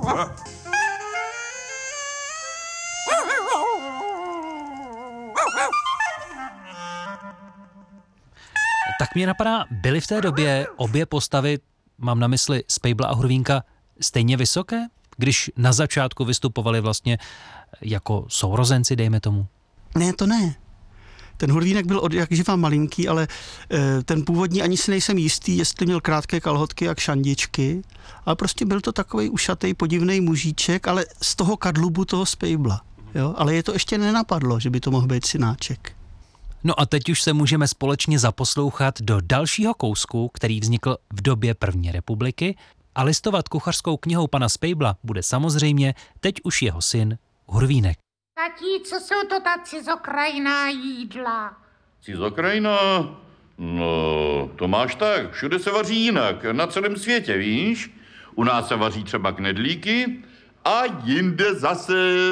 Tak mě napadá, byly v té době obě postavy, mám na mysli Spejbla a Hurvínka, stejně vysoké? Když na začátku vystupovali vlastně jako sourozenci, dejme tomu. Ne, to ne. Ten Hurvínek byl od jak živa malinký, ale ten původní ani si nejsem jistý, jestli měl krátké kalhotky jak šandičky, ale prostě byl to takovej ušatej, podivnej mužíček, ale z toho kadlubu toho Spejbla. Jo? Ale je to ještě nenapadlo, že by to mohl být synáček. No a teď už se můžeme společně zaposlouchat do dalšího kousku, který vznikl v době první republiky, a listovat kuchařskou knihou pana Spejbla bude samozřejmě teď už jeho syn Hurvínek. Tati, co jsou to ta cizokrajná jídla? Cizokrajná? No, to máš tak. Všude se vaří jinak. Na celém světě, víš? U nás se vaří třeba knedlíky a jinde zase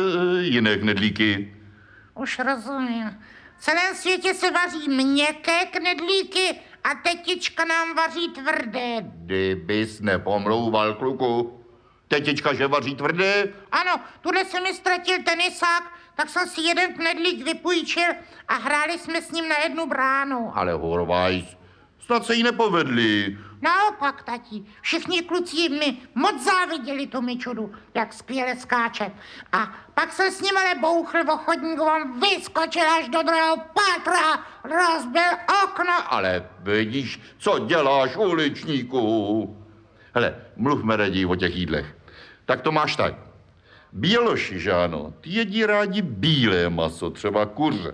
jiné knedlíky. Už rozumím. V celém světě se vaří měkké knedlíky a tetička nám vaří tvrdé. Kdybys nepomlouval, kluku. Tetička, že vaří tvrdé? Ano, tuhle se mi ztratil tenisák, tak jsem si jeden knedlík vypůjčil a hráli jsme s ním na jednu bránu. Ale Horvajs, snad se jí nepovedli. Naopak, tati, všichni kluci mi moc záviděli tu Mičudu, jak skvěle skáče. A pak jsem s ním ale bouchl v chodníku, on vyskočil až do druhého patra, rozbil okno. Ale vidíš, co děláš, uličníku? Hele, mluvme raději o těch jídlech. Tak to máš tak. Běloši, že ano, ty jedí rádi bílé maso, třeba kuře.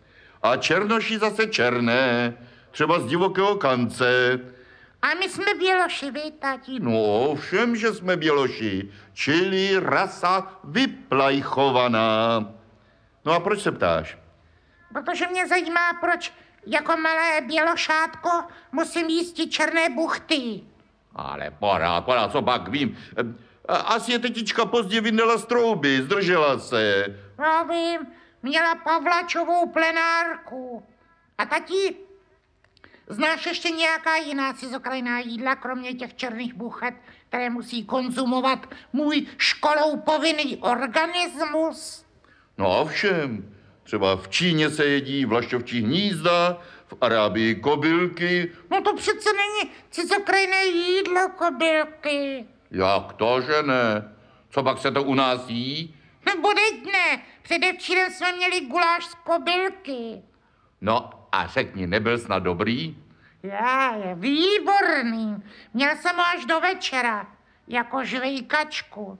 A černoši zase černé, třeba z divokého kance. A my jsme běloši, vy, tati. No ovšem, že jsme běloši, čili rasa vyplajchovaná. No a proč se ptáš? Protože mě zajímá, proč jako malé bělošátko musím jíst ty černé buchty. Ale porád, co pak vím. Asi je tetička pozdě vyndala z trouby, zdržela se. No vím, měla Pavlačovou plenárku. A tati, znáš ještě nějaká jiná cizokrajná jídla, kromě těch černých buchet, které musí konzumovat můj školou povinný organismus? No ovšem, třeba v Číně se jedí vlaštovčí hnízda, v Arábii kobylky. No to přece není cizokrajné jídlo, kobylky. Jak to, že ne? Co pak se to u nás jí? Nebo teď ne, předevčírem jsme měli guláš z kobylky. No a řekni, nebyl snad dobrý? Je výborný. Měl jsem ho až do večera, jako žvejkačku.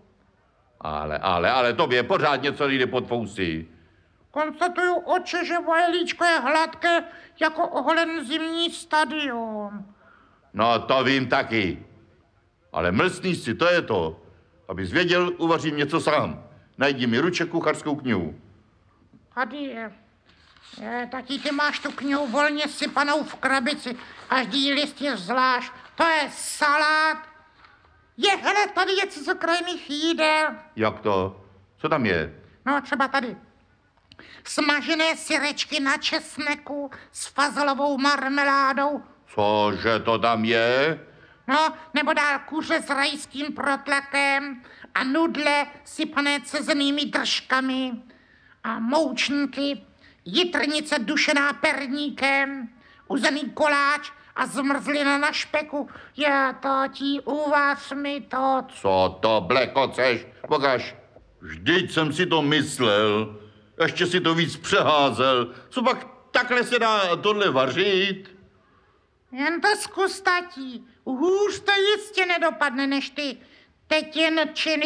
Ale tobě pořád něco jde pod fousy. Konstatuju, oče, že moje líčko je hladké jako oholen zimní stadion. No to vím taky. Ale mlsný si, to je to. Abys věděl, uvařím něco sám. Najdi mi ruček kuchařskou knihu. Tady je. Taky ty máš tu knihu volně sypanou v krabici. Každý list je zvlášť. To je salát. Hele, tady je cizokrajných jídel. Jak to? Co tam je? No, třeba tady. Smažené syrečky na česneku s fazolovou marmeládou. Cože to tam je? No, nebo dál kuře s rajským protlakem a nudle sypané cezenými držkami a moučníky, jitrnice dušená perníkem, uzený koláč a zmrzlina na špeku. Já, tati, uvař mi to. Co to blekoceš? Pokaž. Vždyť jsem si to myslel. Ještě si to víc přeházel. Co pak takhle se dá tohle vařit? Jen to zkus, tati. Hůř to jistě nedopadne, než ty teď jen činy